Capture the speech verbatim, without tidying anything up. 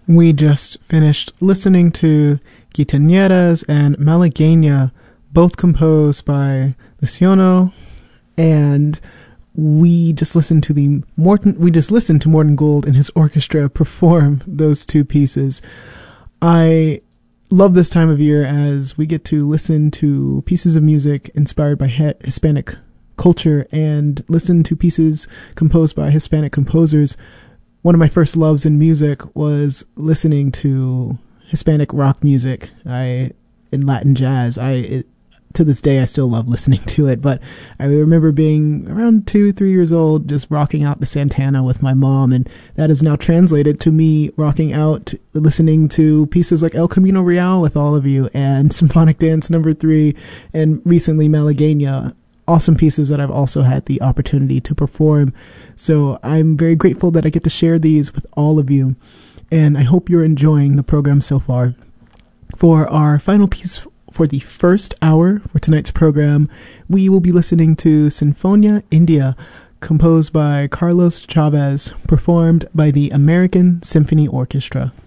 We just finished listening to Quinceañeras and Malagueña, both composed by Luciano, and we just listened to the Morton. We just listened to Morton Gould and his orchestra perform those two pieces. I love this time of year as we get to listen to pieces of music inspired by he- Hispanic culture and listen to pieces composed by Hispanic composers. One of my first loves in music was listening to Hispanic rock music. I in Latin jazz. I it, to this day I still love listening to it. But I remember being around two, three years old, just rocking out to Santana with my mom, and that is now translated to me rocking out, listening to pieces like El Camino Real with all of you, and Symphonic Dance Number Three, and recently Malagueña. Awesome pieces that I've also had the opportunity to perform. So I'm very grateful that I get to share these with all of you. And I hope you're enjoying the program so far. For our final piece for the first hour for tonight's program, we will be listening to Sinfonia India, composed by Carlos Chavez, performed by the American Symphony Orchestra.